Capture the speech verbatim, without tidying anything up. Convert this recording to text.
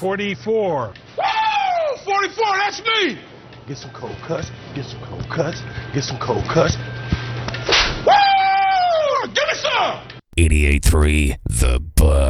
forty-four. Woo! forty-four, that's me! Get some cold cuts, get some cold cuts, get some cold cuts. Woo! Give me some! eighty-eight point three The Buzz.